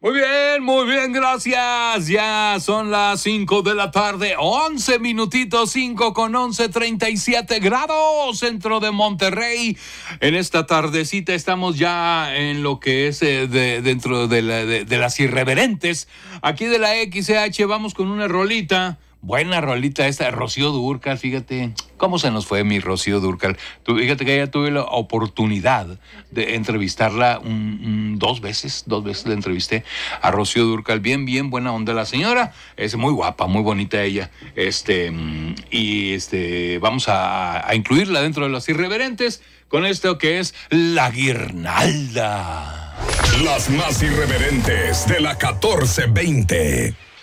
Muy bien, gracias. Ya son las 5 de la tarde, 11 minutitos, 5 con 11, 37 grados, centro de Monterrey. En esta tardecita estamos ya en lo que es dentro de las irreverentes. Aquí de la XCH vamos con una rolita. Buena rolita esta de Rocío Dúrcal, fíjate, cómo se nos fue mi Rocío Dúrcal. Fíjate que ya tuve la oportunidad de entrevistarla dos veces la entrevisté a Rocío Dúrcal. Bien, buena onda la señora, es muy guapa, muy bonita ella. Vamos a incluirla dentro de los irreverentes con esto que es La Guirnalda. Las más irreverentes de la 1420.